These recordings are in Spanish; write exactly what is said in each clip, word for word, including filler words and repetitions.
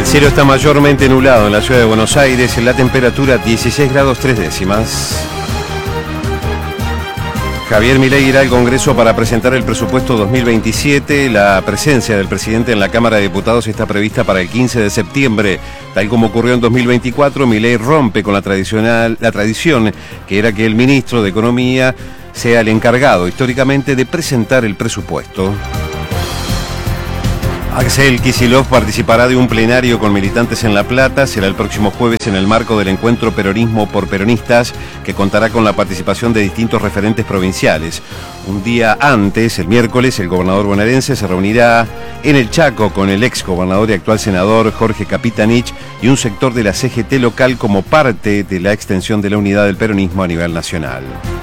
cielo está mayormente nublado en la ciudad de Buenos Aires, en la temperatura dieciséis grados tres décimas. Javier Milei irá al Congreso para presentar el presupuesto dos mil veintisiete. La presencia del presidente en la Cámara de Diputados está prevista para el quince de septiembre. Tal como ocurrió en dos mil veinticuatro, Milei rompe con la tradicional, la tradición que era que el ministro de Economía sea el encargado históricamente de presentar el presupuesto. Axel Kicillof participará de un plenario con militantes en La Plata. Será el próximo jueves en el marco del encuentro Peronismo por Peronistas, que contará con la participación de distintos referentes provinciales. Un día antes, el miércoles, el gobernador bonaerense se reunirá en el Chaco con el ex gobernador y actual senador Jorge Capitanich y un sector de la C G T local como parte de la extensión de la unidad del peronismo a nivel nacional.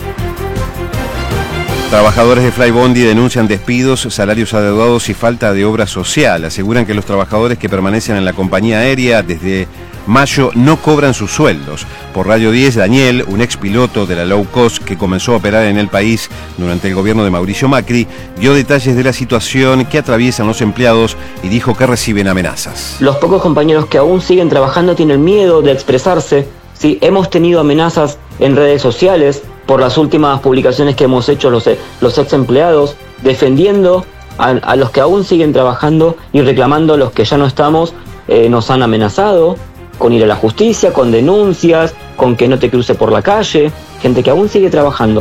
Trabajadores de Flybondi denuncian despidos, salarios adeudados y falta de obra social. Aseguran que los trabajadores que permanecen en la compañía aérea desde mayo no cobran sus sueldos. Por Radio diez, Daniel, un expiloto de la low cost que comenzó a operar en el país durante el gobierno de Mauricio Macri, dio detalles de la situación que atraviesan los empleados y dijo que reciben amenazas. Los pocos compañeros que aún siguen trabajando tienen miedo de expresarse. Sí, hemos tenido amenazas en redes sociales por las últimas publicaciones que hemos hecho los, los ex empleados, defendiendo a, a los que aún siguen trabajando y reclamando a los que ya no estamos. Eh, nos han amenazado con ir a la justicia, con denuncias, con que no te cruce por la calle, gente que aún sigue trabajando.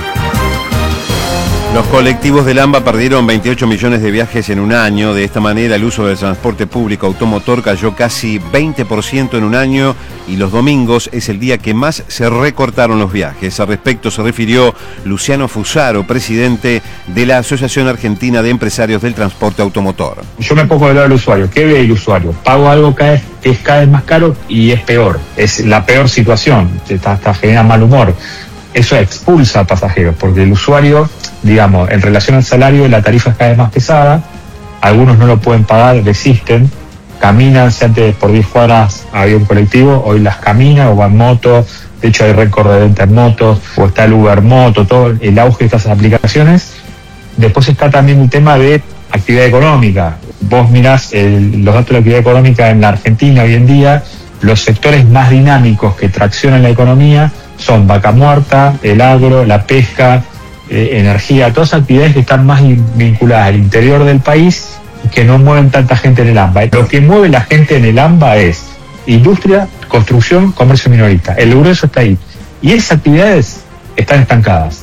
Los colectivos del AMBA perdieron veintiocho millones de viajes en un año. De esta manera, el uso del transporte público automotor cayó casi veinte por ciento en un año y los domingos es el día que más se recortaron los viajes. Al respecto se refirió Luciano Fusaro, presidente de la Asociación Argentina de Empresarios del Transporte Automotor. Yo me pongo del lado del usuario. ¿Qué ve el usuario? Pago algo que es cada vez más caro y es peor. Es la peor situación. Hasta, hasta genera mal humor. Eso expulsa a pasajeros, porque el usuario, digamos, en relación al salario, la tarifa es cada vez más pesada, algunos no lo pueden pagar, resisten, caminan, si antes por diez cuadras había un colectivo, hoy las camina o van en moto, de hecho hay récord de venta en motos, o está el Uber Moto, todo el auge de estas aplicaciones. Después está también el tema de actividad económica. Vos mirás el, los datos de la actividad económica en la Argentina hoy en día, los sectores más dinámicos que traccionan la economía son vaca muerta, el agro, la pesca, eh, energía, todas actividades que están más vinculadas al interior del país y que no mueven tanta gente en el AMBA. Lo que mueve la gente en el AMBA es industria, construcción, comercio minorista. El grueso está ahí. Y esas actividades están estancadas.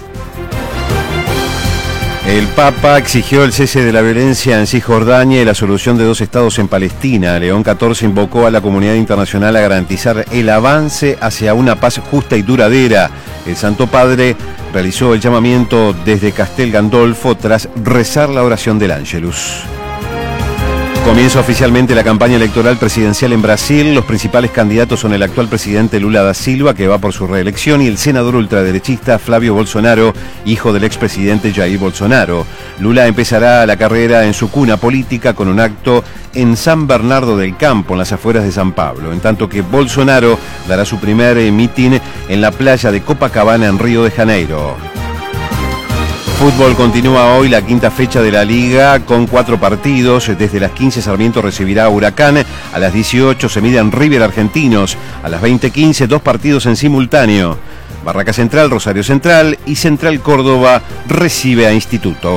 El Papa exigió el cese de la violencia en Cisjordania y la solución de dos estados en Palestina. León catorce invocó a la comunidad internacional a garantizar el avance hacia una paz justa y duradera. El Santo Padre realizó el llamamiento desde Castel Gandolfo tras rezar la oración del Ángelus. Comienza oficialmente la campaña electoral presidencial en Brasil. Los principales candidatos son el actual presidente Lula da Silva, que va por su reelección, y el senador ultraderechista Flavio Bolsonaro, hijo del expresidente Jair Bolsonaro. Lula empezará la carrera en su cuna política con un acto en San Bernardo del Campo, en las afueras de San Pablo, en tanto que Bolsonaro dará su primer mitin en la playa de Copacabana en Río de Janeiro. Fútbol, continúa hoy la quinta fecha de la Liga con cuatro partidos. Desde las quince Sarmiento recibirá a Huracán, a las dieciocho se miden River Argentinos, a las veinte quince dos partidos en simultáneo. Barraca Central, Rosario Central y Central Córdoba recibe a Instituto.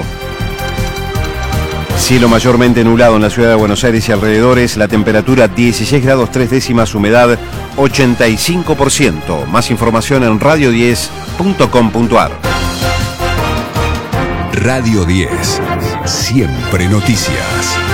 Cielo mayormente nublado en la ciudad de Buenos Aires y alrededores, la temperatura dieciséis grados tres décimas, humedad ochenta y cinco por ciento. Más información en radio diez punto com punto ar. Radio diez, siempre noticias.